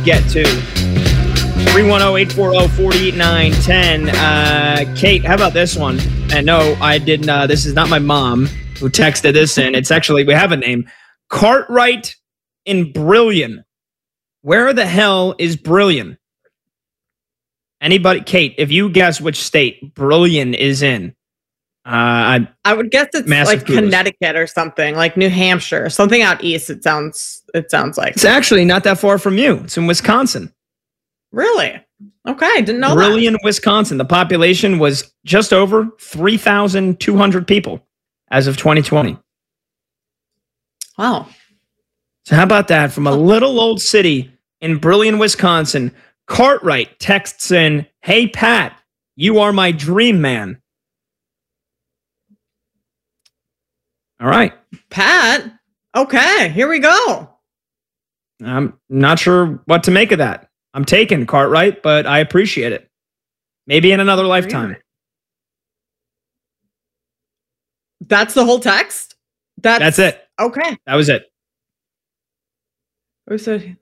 get to. 310-840-48910. Kate, how about this one? And no, I didn't. This is not my mom who texted this in. It's actually, we have a name. Cartwright in Brillion. Where the hell is Brillion? Anybody? Kate, if you guess which state Brillion is in. I would guess it's like Connecticut or something, like New Hampshire, something out east. It sounds like it's actually not that far from you. It's in Wisconsin. Really? Okay, I didn't know Brillion, that. Wisconsin. The population was just over 3,200 people as of 2020. Wow. So how about that? From a little old city in Brillion, Wisconsin, Cartwright texts in, "Hey Pat, you are my dream man." All right. Pat. Okay, here we go. I'm not sure what to make of that. I'm taking Cartwright, but I appreciate it. Maybe in another lifetime. That's the whole text? That's it. Okay. That was it. Who said?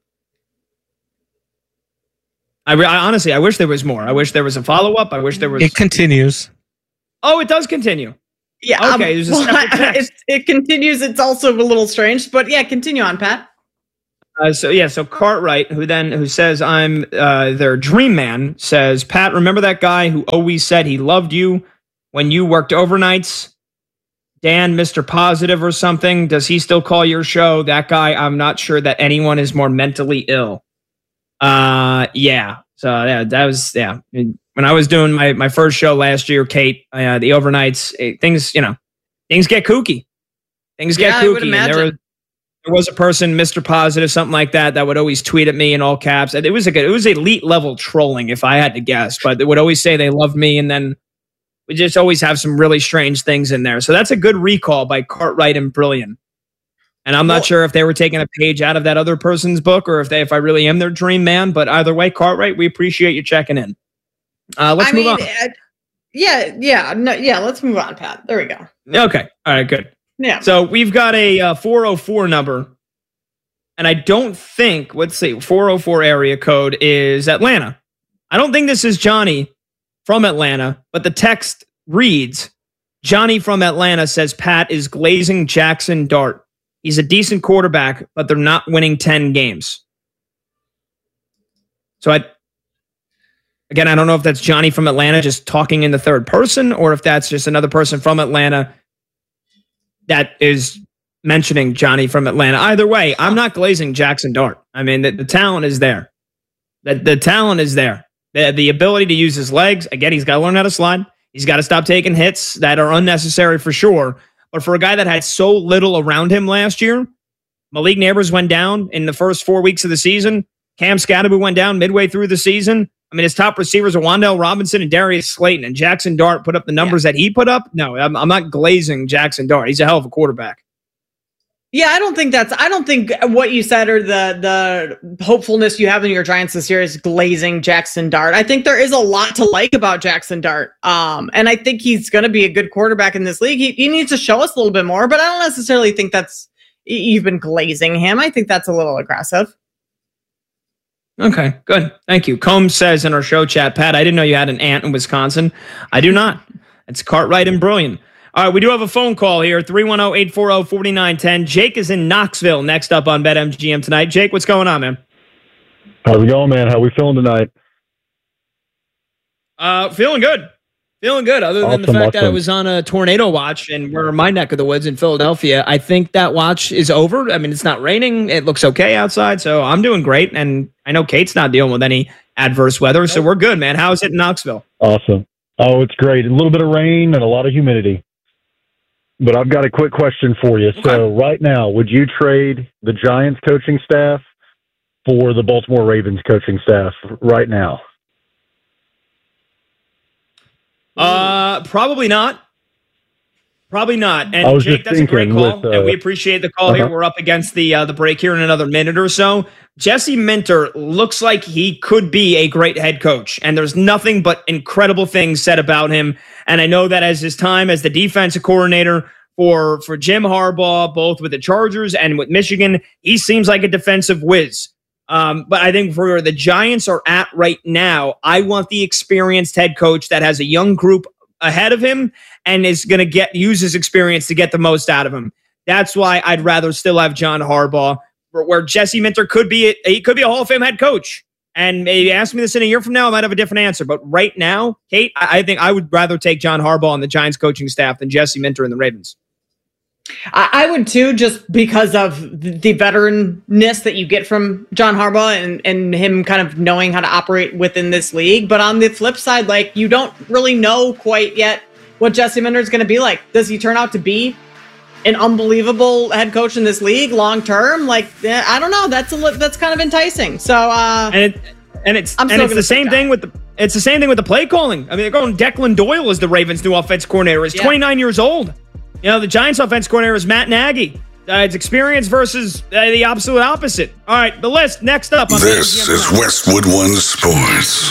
I honestly, I wish there was more. I wish there was a follow-up. I wish there was... It continues. Oh, it does continue. Yeah. Okay, there's a separate text. It continues. It's also a little strange, but yeah, continue on, Pat. So Cartwright, who says I'm their dream man, says, "Pat, remember that guy who always said he loved you when you worked overnights? Dan, Mr. Positive or something. Does he still call your show? That guy, I'm not sure that anyone is more mentally ill." Yeah. So yeah, that was, yeah. When I was doing my first show last year, Kate, the overnights, things get kooky. Things get kooky. I would imagine. There was a person, Mr. Positive, something like that would always tweet at me in all caps. It was elite level trolling, if I had to guess. But they would always say they loved me, and then we just always have some really strange things in there. So that's a good recall by Cartwright and Brillion. And I'm not sure if they were taking a page out of that other person's book, or if I really am their dream man. But either way, Cartwright, we appreciate you checking in. Let's move on. Let's move on, Pat. There we go. Okay. All right, good. Yeah. So we've got a 404 number, and I don't think, let's see, 404 area code is Atlanta. I don't think this is Johnny from Atlanta, but the text reads, "Johnny from Atlanta says Pat is glazing Jackson Dart. He's a decent quarterback, but they're not winning 10 games." So I don't know if that's Johnny from Atlanta just talking in the third person, or if that's just another person from Atlanta that is mentioning Johnny from Atlanta. Either way, I'm not glazing Jackson Dart. I mean, the talent is there. The talent is there. The ability to use his legs. Again, he's got to learn how to slide. He's got to stop taking hits that are unnecessary for sure. But for a guy that had so little around him last year, Malik Neighbors went down in the first 4 weeks of the season. Cam Scatterby went down midway through the season. I mean, his top receivers are Wan'Dale Robinson and Darius Slayton, and Jackson Dart put up the numbers that he put up. No, I'm not glazing Jackson Dart. He's a hell of a quarterback. Yeah, I don't think what you said or the hopefulness you have in your Giants this year is glazing Jackson Dart. I think there is a lot to like about Jackson Dart. And I think he's going to be a good quarterback in this league. He needs to show us a little bit more, but I don't necessarily think you've been glazing him. I think that's a little aggressive. Okay, good. Thank you. Combs says in our show chat, "Pat, I didn't know you had an aunt in Wisconsin." I do not. It's Cartwright and Brillion. All right, we do have a phone call here, 310-840-4910. Jake is in Knoxville next up on BetMGM tonight. Jake, what's going on, man? How's it going, man? How we feeling tonight? Feeling good. Feeling good, other than the fact that I was on a tornado watch, and we're in my neck of the woods in Philadelphia. I think that watch is over. I mean, it's not raining. It looks okay outside, so I'm doing great. And I know Kate's not dealing with any adverse weather, so we're good, man. How is it in Knoxville? Awesome. Oh, it's great. A little bit of rain and a lot of humidity. But I've got a quick question for you. Okay. So right now, would you trade the Giants coaching staff for the Baltimore Ravens coaching staff right now? Probably not. Probably not. And Jake, that's a great call, and we appreciate the call here. We're up against the break here in another minute or so. Jesse Minter looks like he could be a great head coach, and there's nothing but incredible things said about him. And I know that as his time as the defensive coordinator for Jim Harbaugh, both with the Chargers and with Michigan, he seems like a defensive whiz. But I think for where the Giants are at right now, I want the experienced head coach that has a young group ahead of him and is going to use his experience to get the most out of him. That's why I'd rather still have John Harbaugh, where Jesse Minter could be a Hall of Fame head coach. And maybe ask me this in a year from now, I might have a different answer. But right now, Kate, I think I would rather take John Harbaugh on the Giants coaching staff than Jesse Minter and the Ravens. I would too, just because of the veteranness that you get from John Harbaugh and him kind of knowing how to operate within this league. But on the flip side, like, you don't really know quite yet what Jesse Minter is going to be like. Does he turn out to be an unbelievable head coach in this league long term? Like, I don't know. That's kind of enticing. So and it's the same thing with the play calling. I mean, they're going Declan Doyle as the Ravens' new offense coordinator. He's 29 years old. You know, the Giants' offense coordinator is Matt Nagy. It's experience versus the absolute opposite. All right, the list next up. This is Westwood One Sports.